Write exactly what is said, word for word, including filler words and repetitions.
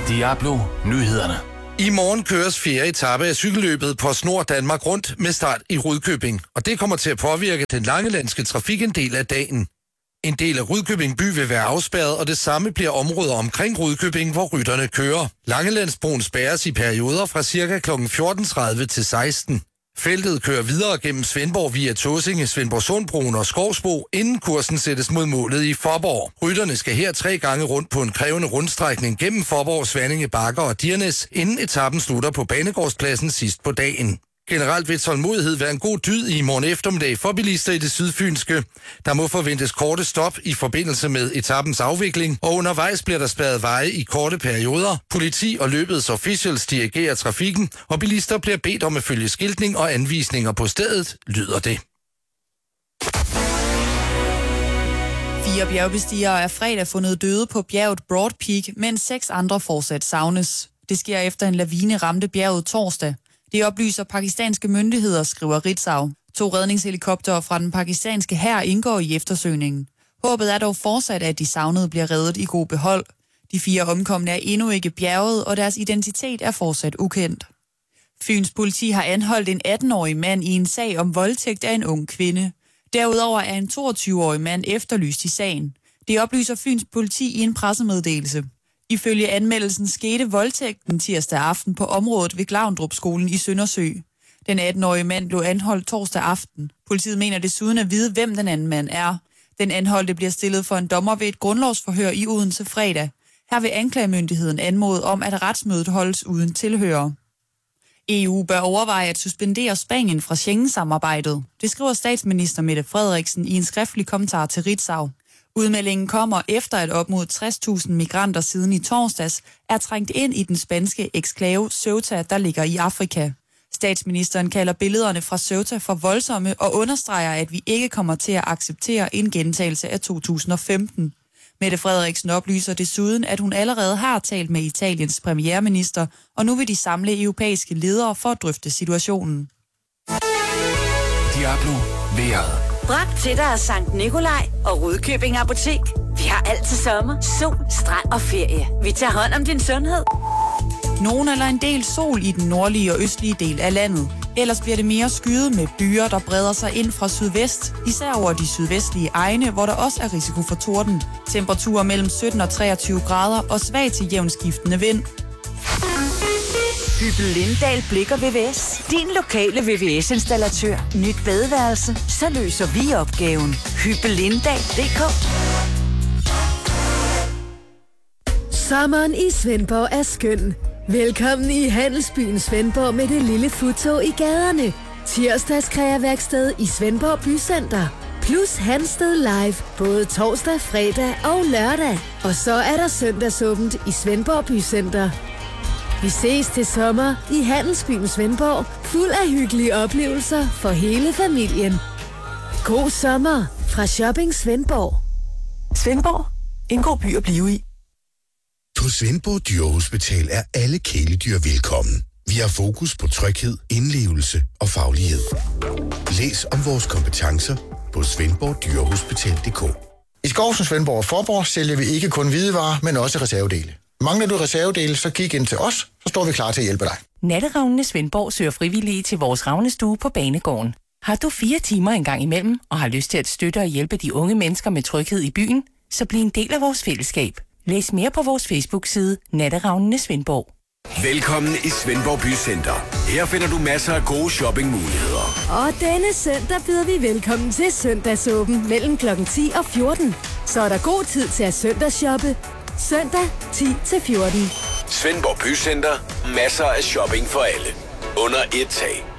Diablo Nyhederne. I morgen køres fjerde etape af cykelløbet på Snor Danmark rundt med start i Rudkøbing, og det kommer til at påvirke den langelandske trafik en del af dagen. En del af Rudkøbing by vil være afspærret, og det samme bliver områder omkring Rudkøbing, hvor rytterne kører. Langelandsbroen spærres i perioder fra ca. klokken fjorten tredive til seksten. Feltet kører videre gennem Svendborg via Tåsinge, Svendborg Sundbroen og Skovsbo, inden kursen sættes mod målet i Fåborg. Rytterne skal her tre gange rundt på en krævende rundstrækning gennem Fåborg, Svanninge, Bakker og Dirnes, inden etappen slutter på Banegårdspladsen sidst på dagen. Generelt vil tålmodighed være en god dyd i morgen eftermiddag for bilister i det sydfynske. Der må forventes korte stop i forbindelse med etappens afvikling, og undervejs bliver der spærret veje i korte perioder. Politi og løbets officials dirigerer trafikken, og bilister bliver bedt om at følge skiltning og anvisninger på stedet, lyder det. Fire bjergbestigere er fredag fundet døde på bjerget Broad Peak, mens seks andre fortsat savnes. Det sker efter en lavine ramte bjerget torsdag. Det oplyser pakistanske myndigheder, skriver Ritzau. To redningshelikoptere fra den pakistanske hær indgår i eftersøgningen. Håbet er dog fortsat, at de savnede bliver reddet i god behold. De fire omkomne er endnu ikke bjerget, og deres identitet er fortsat ukendt. Fyns politi har anholdt en atten-årig mand i en sag om voldtægt af en ung kvinde. Derudover er en toogtyve-årig mand efterlyst i sagen. Det oplyser Fyns politi i en pressemeddelelse. Ifølge anmeldelsen skete voldtægten tirsdag aften på området ved Glavndrup-skolen i Søndersø. Den atten-årige mand blev anholdt torsdag aften. Politiet mener desuden at vide, hvem den anden mand er. Den anholdte bliver stillet for en dommer ved et grundlovsforhør i Odense fredag. Her vil anklagemyndigheden anmode om, at retsmødet holdes uden tilhører. E U bør overveje at suspendere Spanien fra Schengen-samarbejdet. Det skriver statsminister Mette Frederiksen i en skriftlig kommentar til Ritzau. Udmeldingen kommer efter, at op mod tres tusind migranter siden i torsdags er trængt ind i den spanske eksklave Ceuta, der ligger i Afrika. Statsministeren kalder billederne fra Ceuta for voldsomme og understreger, at vi ikke kommer til at acceptere en gentagelse af to tusind og femten. Mette Frederiksen oplyser desuden, at hun allerede har talt med Italiens premierminister, og nu vil de samle europæiske ledere for at drøfte situationen. Diablo vejret. Bragt til dig af Sankt Nikolaj og Rudkøbing Apotek. Vi har altid sommer, sol, strand og ferie. Vi tager hånd om din sundhed. Nogen eller en del sol i den nordlige og østlige del af landet. Ellers bliver det mere skyet med byer, der breder sig ind fra sydvest, især over de sydvestlige egne, hvor der også er risiko for torden. Temperaturer mellem sytten og treogtyve grader og svag til jævnskiftende vind. Hyppel Lindahl Blikker V V S. Din lokale V V S-installatør. Nyt badeværelse. Så løser vi opgaven. Hyppel Lindahl punktum d k. Sommeren i Svendborg er skøn. Velkommen i Handelsbyen Svendborg med det lille futtog i gaderne. Tirsdagskrægerværksted i Svendborg Bycenter. Plus Hansted Live både torsdag, fredag og lørdag. Og så er der søndagsåbent i Svendborg Bycenter. Vi ses til sommer i Handelsbyen Svendborg, fuld af hyggelige oplevelser for hele familien. God sommer fra Shopping Svendborg. Svendborg, en god by at blive i. På Svendborg Dyrehospital er alle kæledyr velkommen. Vi har fokus på tryghed, indlevelse og faglighed. Læs om vores kompetencer på svendborg dyrehospital punktum d k. I Skovsen, Svendborg og Fåborg sælger vi ikke kun hvidevarer, men også reservedele. Mangler du reservedele, så kig ind til os, så står vi klar til at hjælpe dig. Natteravnene Svendborg søger frivillige til vores ravnestue på Banegården. Har du fire timer en gang imellem, og har lyst til at støtte og hjælpe de unge mennesker med tryghed i byen, så bliv en del af vores fællesskab. Læs mere på vores Facebook-side Natteravnene Svendborg. Velkommen i Svendborg Bycenter. Her finder du masser af gode shoppingmuligheder. Og denne søndag byder vi velkommen til søndagsåben mellem klokken ti og fjorten. Så er der god tid til at søndagsshoppe. Søndag ti til fjorten. Svendborg Bycenter. Masser af shopping for alle. Under et tag.